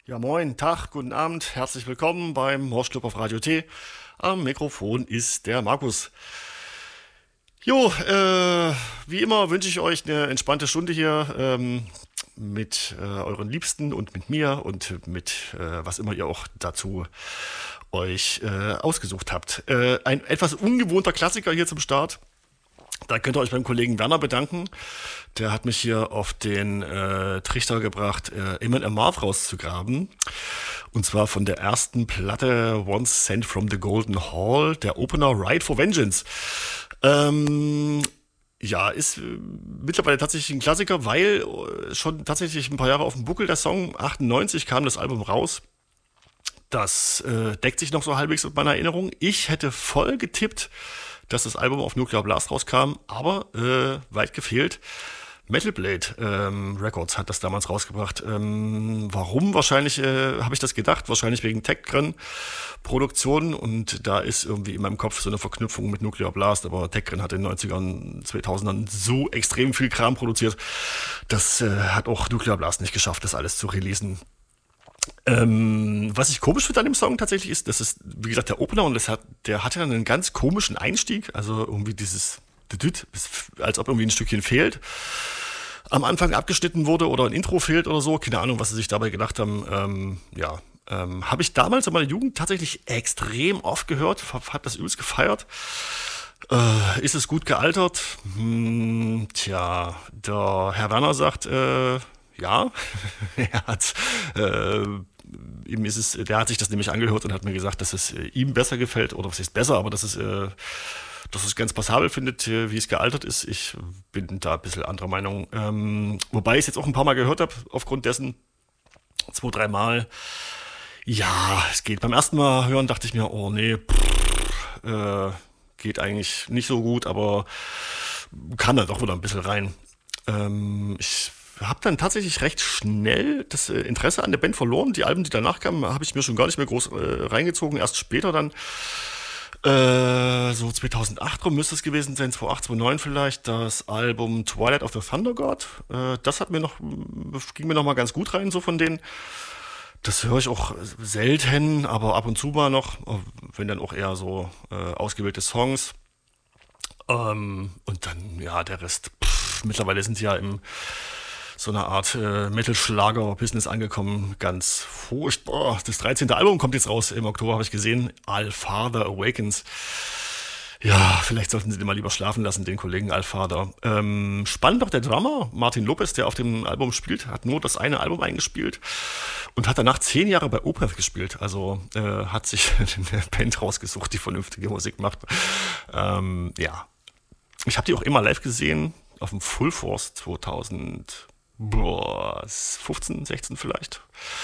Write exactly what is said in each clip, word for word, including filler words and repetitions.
Ja, moin, Tag, guten Abend, herzlich willkommen beim Morsch Club auf Radio T. Am Mikrofon ist der Markus. Jo, äh, wie immer wünsche ich euch eine entspannte Stunde hier ähm, mit äh, euren Liebsten und mit mir und mit äh, was immer ihr auch dazu euch äh, ausgesucht habt. Äh, ein etwas ungewohnter Klassiker hier zum Start. Da könnt ihr euch beim Kollegen Werner bedanken. Der hat mich hier auf den äh, Trichter gebracht, äh, Eamon Amarth rauszugraben. Und zwar von der ersten Platte Once Sent from the Golden Hall, der Opener Ride for Vengeance. Ähm, ja, ist äh, mittlerweile tatsächlich ein Klassiker, weil äh, schon tatsächlich ein paar Jahre auf dem Buckel der Song, achtundneunzig kam das Album raus. Das äh, deckt sich noch so halbwegs mit meiner Erinnerung. Ich hätte voll getippt, dass das Album auf Nuclear Blast rauskam, aber äh, weit gefehlt. Metal Blade ähm, Records hat das damals rausgebracht. Ähm, warum? Wahrscheinlich äh, habe ich das gedacht. Wahrscheinlich wegen Techgren Produktion. Und da ist irgendwie in meinem Kopf so eine Verknüpfung mit Nuclear Blast. Aber Techgren hat in den neunzigern, zweitausendern so extrem viel Kram produziert. Das äh, hat auch Nuclear Blast nicht geschafft, das alles zu releasen. Ähm, was ich komisch finde an dem Song tatsächlich ist, das ist, wie gesagt, der Opener und das hat, der hat ja einen ganz komischen Einstieg. Also irgendwie dieses, als ob irgendwie ein Stückchen fehlt. Am Anfang abgeschnitten wurde oder ein Intro fehlt oder so. Keine Ahnung, was sie sich dabei gedacht haben. Ähm, ja, ähm, habe ich damals in meiner Jugend tatsächlich extrem oft gehört. Hab, hab das übelst gefeiert. Äh, ist es gut gealtert? Hm, tja, der Herr Werner sagt, äh, ja, er hat, äh, ihm ist es, der hat sich das nämlich angehört und hat mir gesagt, dass es äh, ihm besser gefällt, oder was ist besser, aber dass es, äh, dass es ganz passabel findet, äh, wie es gealtert ist. Ich bin da ein bisschen anderer Meinung. Ähm, wobei ich es jetzt auch ein paar Mal gehört habe, aufgrund dessen, zwei, drei Mal. Ja, es geht. Beim ersten Mal hören dachte ich mir, oh nee, pff, äh, geht eigentlich nicht so gut, aber kann da doch wieder ein bisschen rein. Ähm, ich habe dann tatsächlich recht schnell das äh, Interesse an der Band verloren. Die Alben, die danach kamen, habe ich mir schon gar nicht mehr groß äh, reingezogen. Erst später dann, äh, so zweitausendacht rum müsste es gewesen sein, zweitausendacht, zweitausendneun vielleicht, das Album Twilight of the Thunder God. Äh, das hat mir noch, ging mir noch mal ganz gut rein, so von denen. Das höre ich auch selten, aber ab und zu mal noch, wenn dann auch eher so äh, ausgewählte Songs. Ähm, und dann, ja, der Rest. Pff, mittlerweile sind sie ja im so eine Art äh, Metal-Schlager-Business angekommen. Ganz furchtbar. Das dreizehnte Album kommt jetzt raus. Im Oktober habe ich gesehen. Allfather Awakens. Ja, vielleicht sollten sie den mal lieber schlafen lassen, den Kollegen Allfather. Ähm, spannend doch der Drummer, Martin Lopez, der auf dem Album spielt, hat nur das eine Album eingespielt und hat danach zehn Jahre bei Opeth gespielt. Also äh, hat sich eine Band rausgesucht, die vernünftige Musik macht. Ähm, ja, ich habe die auch immer live gesehen, auf dem Full Force zweitausend. Boah, fünfzehn, sechzehn vielleicht.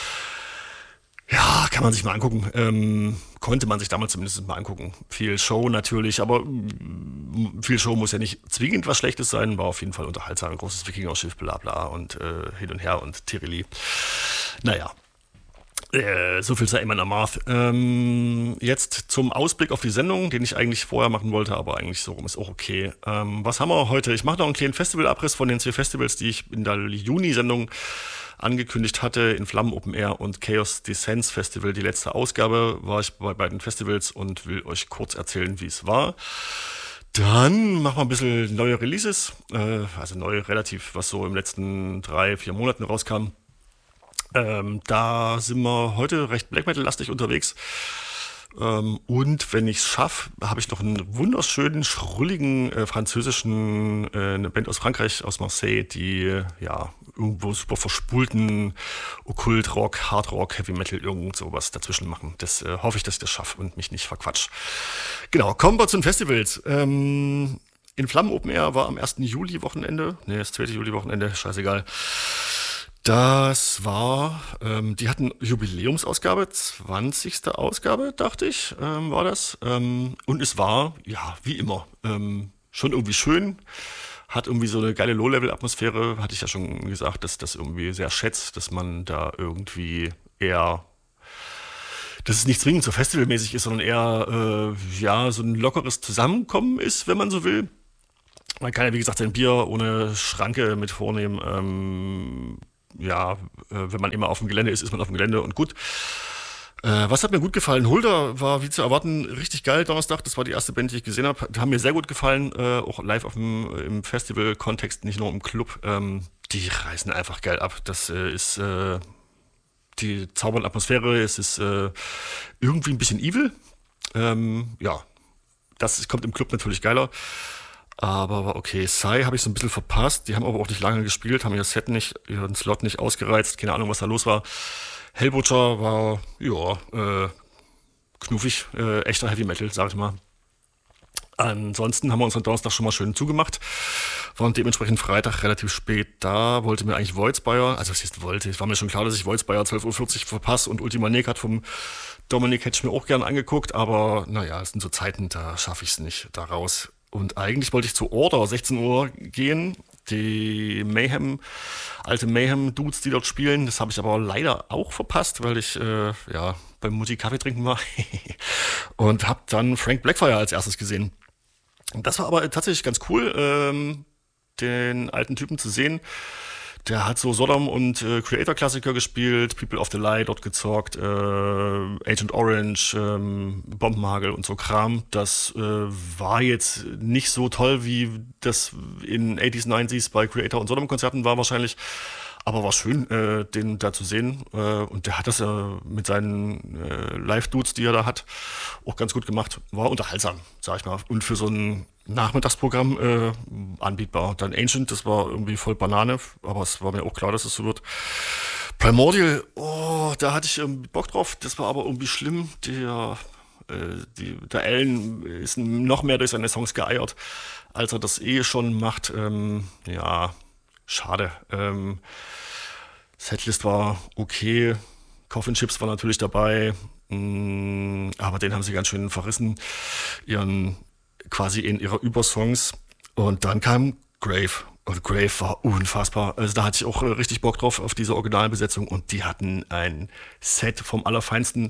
Ja, kann man sich mal angucken. Ähm, konnte man sich damals zumindest mal angucken. Viel Show natürlich, aber mm, viel Show muss ja nicht zwingend was Schlechtes sein. War auf jeden Fall unterhaltsam. Ein großes Wikinger-Schiff, bla bla und äh, hin und her und Tirili. Naja. Äh, so viel sei Eamon Amarth. Ähm, jetzt zum Ausblick auf die Sendung, den ich eigentlich vorher machen wollte, aber eigentlich so rum ist auch okay. Ähm, was haben wir heute? Ich mache noch einen kleinen Festivalabriss von den zwei Festivals, die ich in der Juni-Sendung angekündigt hatte. In Flammen Open Air und Chaos Descents Festival. Die letzte Ausgabe war ich bei beiden Festivals und will euch kurz erzählen, wie es war. Dann machen wir ein bisschen neue Releases. Äh, also neu relativ, was so im letzten drei, vier Monaten rauskam. Ähm, da sind wir heute recht Black Metal-lastig unterwegs. Ähm, und wenn ich es schaffe, habe ich noch einen wunderschönen, schrulligen äh, französischen, äh, eine Band aus Frankreich, aus Marseille, die ja irgendwo super verspulten Okkult-Rock, Hard-Rock, Heavy-Metal, irgend sowas dazwischen machen. Das äh, hoffe ich, dass ich das schaffe und mich nicht verquatsch. Genau, kommen wir zu den Festivals. Ähm, in Flammen Open Air war am ersten Juli-Wochenende, ne, das zweite Juli-Wochenende, scheißegal. Das war, ähm, die hatten Jubiläumsausgabe, zwanzigste Ausgabe, dachte ich, ähm, war das. Ähm, und es war, ja, wie immer, ähm, schon irgendwie schön, hat irgendwie so eine geile Low-Level-Atmosphäre, hatte ich ja schon gesagt, dass das irgendwie sehr schätzt, dass man da irgendwie eher, dass es nicht zwingend so festivalmäßig ist, sondern eher, äh, ja, so ein lockeres Zusammenkommen ist, wenn man so will. Man kann ja, wie gesagt, sein Bier ohne Schranke mit vornehmen. Ähm, ja, äh, wenn man immer auf dem Gelände ist, ist man auf dem Gelände und gut. Äh, was hat mir gut gefallen? Hulda war wie zu erwarten richtig geil Donnerstag. Das war die erste Band, die ich gesehen habe. Die haben mir sehr gut gefallen, äh, auch live auf dem, im Festival-Kontext, nicht nur im Club. Ähm, die reißen einfach geil ab. Das äh, ist äh, die zaubernde Atmosphäre. Es ist äh, irgendwie ein bisschen evil. Ähm, ja, das kommt im Club natürlich geiler. Aber war okay. Psy habe ich so ein bisschen verpasst. Die haben aber auch nicht lange gespielt, haben ihr Set nicht, ihren Slot nicht ausgereizt. Keine Ahnung, was da los war. Hellbutcher war, ja, äh, knuffig, äh, echter Heavy Metal, sag ich mal. Ansonsten haben wir uns am Donnerstag schon mal schön zugemacht. Waren dementsprechend Freitag relativ spät da. Wollte mir eigentlich Voidspire, also was heißt wollte, es war mir schon klar, dass ich Voidspire zwölf Uhr vierzig verpasse und Ultima Negat vom Dominik hätte ich mir auch gern angeguckt, aber naja, es sind so Zeiten, da schaffe ich es nicht da raus. Und eigentlich wollte ich zu Order sechzehn Uhr gehen, die Mayhem, alte Mayhem-Dudes, die dort spielen. Das habe ich aber leider auch verpasst, weil ich äh, ja beim Mutti Kaffee trinken war und habe dann Frank Blackfire als erstes gesehen. Das war aber tatsächlich ganz cool, ähm, den alten Typen zu sehen. Der hat so Sodom und äh, Creator-Klassiker gespielt, People of the Light dort gezockt, äh, Agent Orange, ähm, Bombenhagel und so Kram. Das äh, war jetzt nicht so toll, wie das in achtziger, neunziger bei Creator und Sodom-Konzerten war wahrscheinlich. Aber war schön, äh, den da zu sehen. Äh, und der hat das äh, mit seinen äh, Live-Dudes, die er da hat, auch ganz gut gemacht. War unterhaltsam, sag ich mal. Und für so ein Nachmittagsprogramm äh, anbietbar. Dann Ancient, das war irgendwie voll Banane, aber es war mir auch klar, dass es so wird. Primordial, oh, da hatte ich irgendwie Bock drauf. Das war aber irgendwie schlimm. Der, äh, die, der Alan ist noch mehr durch seine Songs geeiert, als er das eh schon macht. Ähm, ja, schade. Ähm, Setlist war okay. Coffin Chips war natürlich dabei. Mh, aber den haben sie ganz schön verrissen. Ihren, quasi in ihrer Übersongs. Und dann kam Grave. Und Grave war unfassbar. Also da hatte ich auch äh, richtig Bock drauf, auf diese Originalbesetzung. Und die hatten ein Set vom Allerfeinsten.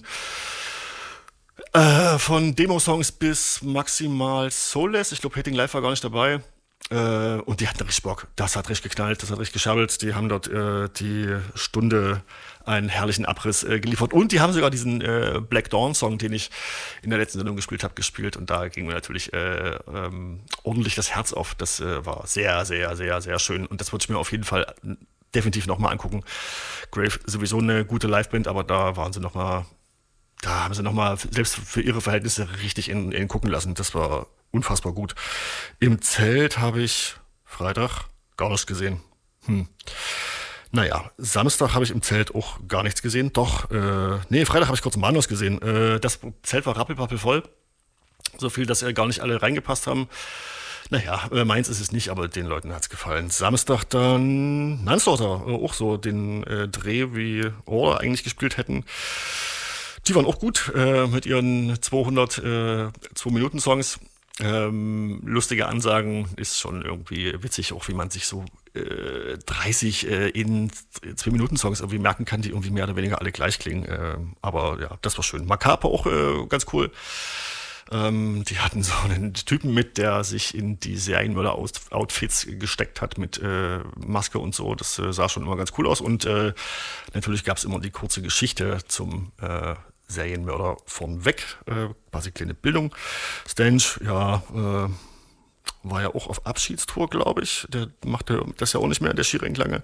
Äh, von Demo-Songs bis maximal Soulless. Ich glaube, Hating Life war gar nicht dabei. Äh, und die hatten richtig Bock. Das hat richtig geknallt, das hat richtig geschabbelt. Die haben dort äh, die Stunde einen herrlichen Abriss äh, geliefert. Und die haben sogar diesen äh, Black Dawn-Song, den ich in der letzten Sendung gespielt habe, gespielt. Und da ging mir natürlich äh, ähm, ordentlich das Herz auf. Das äh, war sehr, sehr, sehr, sehr schön. Und das würde ich mir auf jeden Fall definitiv nochmal angucken. Grave sowieso eine gute Liveband, aber da waren sie nochmal, da haben sie nochmal, selbst für ihre Verhältnisse, richtig in, in gucken lassen. Das war unfassbar gut. Im Zelt habe ich Freitag gar nichts gesehen. Hm. Naja, Samstag habe ich im Zelt auch gar nichts gesehen. Doch, äh, nee, Freitag habe ich kurz Manos gesehen. Äh, das Zelt war rappelpappel voll. So viel, dass äh, gar nicht alle reingepasst haben. Naja, äh, meins ist es nicht, aber den Leuten hat es gefallen. Samstag dann Manslaughter, äh, auch so den äh, Dreh, wie Order eigentlich gespielt hätten. Die waren auch gut äh, mit ihren zweihundert äh, zwei-Minuten-Songs. Ähm, lustige Ansagen, ist schon irgendwie witzig, auch wie man sich so äh, dreißig äh, in zwei Minuten Songs irgendwie merken kann, die irgendwie mehr oder weniger alle gleich klingen. Äh, aber ja, das war schön. Macabre auch äh, ganz cool. Ähm, die hatten so einen Typen mit, der sich in die Serienmörder-Outfits gesteckt hat mit äh, Maske und so. Das äh, sah schon immer ganz cool aus. Und äh, natürlich gab es immer die kurze Geschichte zum äh, Serienmörder von weg, äh, quasi kleine Bildung. Stange, ja, äh, war ja auch auf Abschiedstour, glaube ich. Der machte das ja auch nicht mehr, der Schieringlange.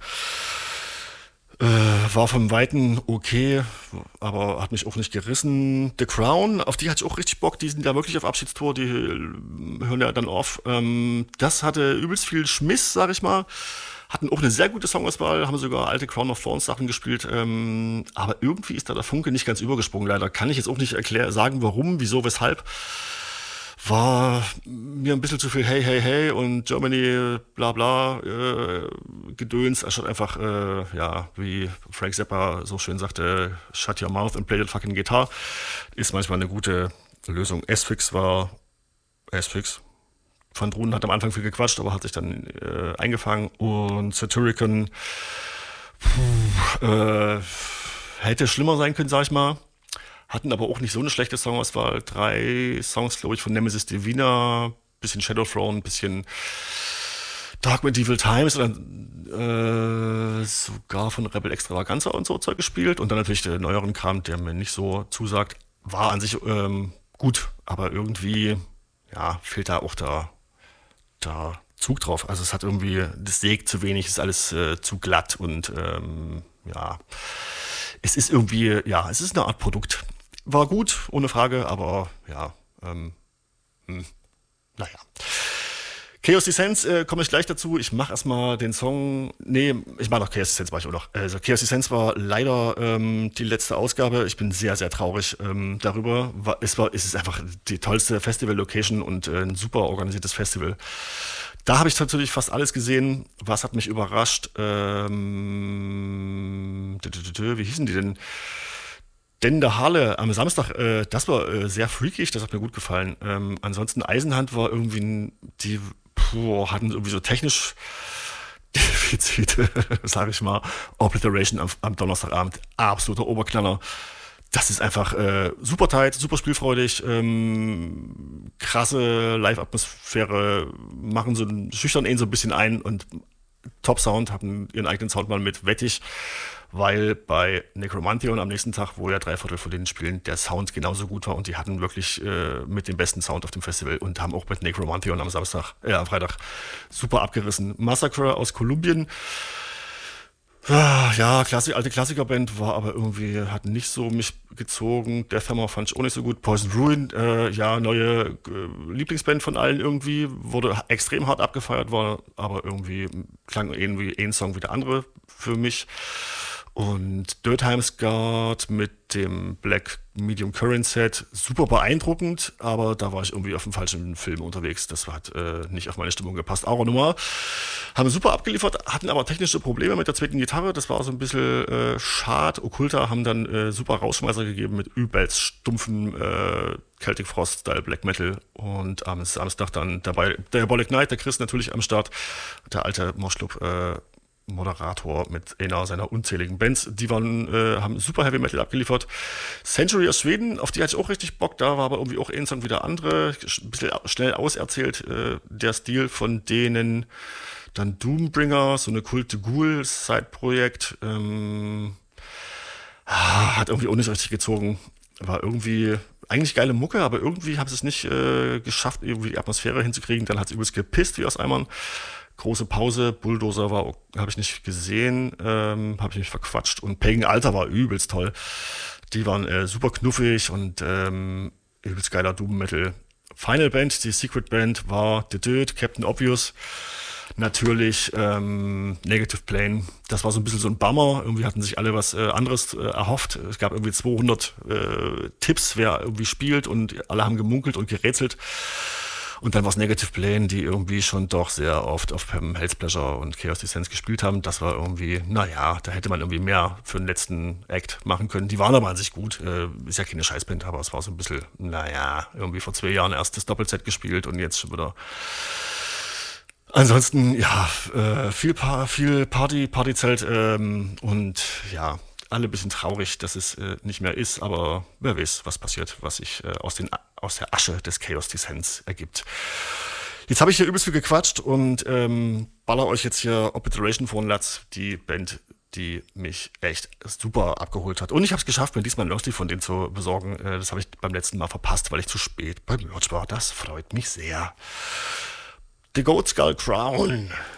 Äh, war vom Weiten okay, aber hat mich auch nicht gerissen. The Crown, auf die hatte ich auch richtig Bock. Die sind ja wirklich auf Abschiedstour, die hören ja dann auf. Ähm, das hatte übelst viel Schmiss, sag ich mal. Hatten auch eine sehr gute Songauswahl, haben sogar alte Crown of Thorns Sachen gespielt, ähm, aber irgendwie ist da der Funke nicht ganz übergesprungen, leider. Kann ich jetzt auch nicht erklären, sagen, warum, wieso, weshalb. War mir ein bisschen zu viel Hey, Hey, Hey und Germany, bla bla, äh, Gedöns, anstatt einfach, äh, ja, wie Frank Zappa so schön sagte, shut your mouth and play that fucking guitar, ist manchmal eine gute Lösung. S-Fix war S-Fix. Van Drunen hat am Anfang viel gequatscht, aber hat sich dann äh, eingefangen. Und Satyricon puh, äh, hätte schlimmer sein können, sag ich mal. Hatten aber auch nicht so eine schlechte Songauswahl. Drei Songs, glaube ich, von Nemesis Divina, bisschen Shadowthrone, bisschen Dark Medieval Times und dann äh, sogar von Rebel Extravaganza und so Zeug gespielt. Und dann natürlich der neueren Kram, der mir nicht so zusagt. War an sich ähm, gut, aber irgendwie, ja, fehlt da auch der, der Zug drauf. Also es hat irgendwie, das sägt zu wenig, ist alles äh, zu glatt und ähm, ja, es ist irgendwie, ja, es ist eine Art Produkt. War gut, ohne Frage, aber ja, ähm, hm, naja. Chaos Descents äh, komme ich gleich dazu. Ich mache erstmal den Song. Nee, ich mache noch Chaos Descents, war ich auch noch. Also Chaos Descents war leider ähm, die letzte Ausgabe. Ich bin sehr, sehr traurig ähm, darüber. War, es, war, es ist einfach die tollste Festival-Location und äh, ein super organisiertes Festival. Da habe ich natürlich fast alles gesehen. Was hat mich überrascht? Ähm, wie hießen die denn? Denn der Harle am Samstag, äh, das war äh, sehr freakig, das hat mir gut gefallen. Ähm, ansonsten Eisenhand war irgendwie, ein- die puh, hatten irgendwie so technisch Defizite, sage ich mal. Obliteration am, am Donnerstagabend, absoluter Oberknaller. Das ist einfach äh, super tight, super spielfreudig, ähm, krasse Live-Atmosphäre, machen so einen, schüchtern ihn so ein bisschen ein und Top-Sound, haben ihren eigenen Sound mal mit wettig, weil bei Necromantheon am nächsten Tag, wo ja drei Viertel von denen spielen, der Sound genauso gut war und die hatten wirklich äh, mit dem besten Sound auf dem Festival und haben auch mit Necromantheon am Samstag, äh, am Freitag super abgerissen. Massacre aus Kolumbien, ah, ja, Klassik, alte Klassikerband, war aber irgendwie, hat nicht so mich gezogen. Deathhammer fand ich auch nicht so gut. Poison Ruin, äh, ja, neue äh, Lieblingsband von allen irgendwie, wurde extrem hart abgefeiert, war aber irgendwie, klang irgendwie ein Song wie der andere für mich. Und Dirthimes Guard mit dem Black Medium Current Set, super beeindruckend, aber da war ich irgendwie auf dem falschen Film unterwegs. Das hat äh, nicht auf meine Stimmung gepasst. Aura Noir haben super abgeliefert, hatten aber technische Probleme mit der zweiten Gitarre. Das war so ein bisschen äh, schade. Okkulta haben dann äh, super Rausschmeißer gegeben mit übelst stumpfen äh, Celtic Frost-Style Black Metal. Und am Samstag dann dabei Diabolic Knight, der Chris natürlich am Start, der alte Moshclub äh, Moderator mit einer seiner unzähligen Bands. Die waren, äh, haben super Heavy Metal abgeliefert. Century aus Schweden, auf die hatte ich auch richtig Bock. Da war aber irgendwie auch ein Song wie der andere. Ein bisschen schnell auserzählt, äh, der Stil von denen. Dann Doombringer, so eine Cult de Ghoul Side-Projekt. Ähm, ah, hat irgendwie auch nicht richtig gezogen. War irgendwie eigentlich geile Mucke, aber irgendwie haben sie es nicht äh, geschafft, irgendwie die Atmosphäre hinzukriegen. Dann hat es übelst gepisst wie aus Eimern. Große Pause, Bulldozer war, habe ich nicht gesehen, ähm, habe ich mich verquatscht und Pagan Alter war übelst toll. Die waren äh, super knuffig und ähm, übelst geiler Doom Metal. Final Band, die Secret Band war The Dirt, Captain Obvious. Natürlich ähm, Negative Plane, das war so ein bisschen so ein Bummer. Irgendwie hatten sich alle was äh, anderes äh, erhofft. Es gab irgendwie zweihundert äh, Tipps, wer irgendwie spielt und alle haben gemunkelt und gerätselt. Und dann war es Negative Plane, die irgendwie schon doch sehr oft auf Hell's Pleasure und Chaos Descents gespielt haben. Das war irgendwie, naja, da hätte man irgendwie mehr für den letzten Act machen können. Die waren aber an sich gut. Äh, ist ja keine Scheißband, aber es war so ein bisschen, naja, irgendwie vor zwei Jahren erst das Doppelset gespielt und jetzt schon wieder. Ansonsten, ja, äh, viel, pa viel Party, Partyzelt ähm, und ja, alle ein bisschen traurig, dass es äh, nicht mehr ist, aber wer weiß, was passiert, was sich äh, aus, den, aus der Asche des Chaos Descents ergibt. Jetzt habe ich hier übelst viel gequatscht und ähm, baller euch jetzt hier Obliteration vor den Latz, die Band, die mich echt super abgeholt hat. Und ich habe es geschafft, mir diesmal ein Longsleeve von denen zu besorgen. Äh, das habe ich beim letzten Mal verpasst, weil ich zu spät beim Merch war. Das freut mich sehr. The Goat Skull Crown.